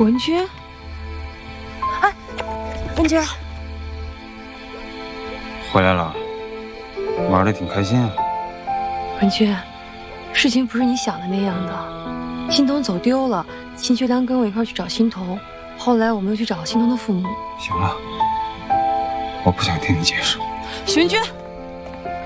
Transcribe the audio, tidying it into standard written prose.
文君，哎，文君， 回来了，玩的挺开心啊。 文君，事情不是你想的那样的。欣桐走丢了，秦学良跟我一块去找欣桐，后来我们又去找欣桐的父母。 行了，我不想听你解释。 许文君。